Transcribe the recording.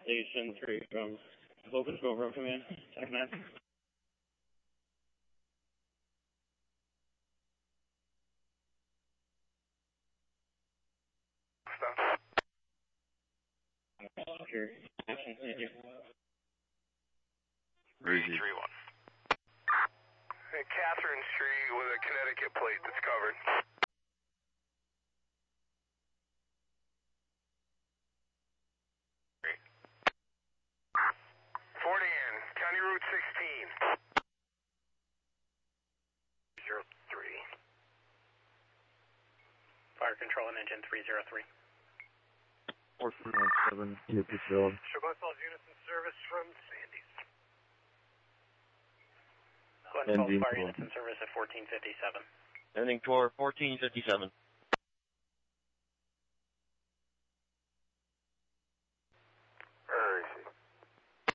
Station 3 from Local Control Room Command, Attack 9. Stop. Sure. Action, thank you. 331. Hey, Catherine Street with a Connecticut plate that's covered. Great. 40 in, County Route 16. 03. Fire control and engine 303. 1497, hit the field. Glenfell's units in service from Sandy's. Engine Fire four. units in service at 1457. Ending tour 1457.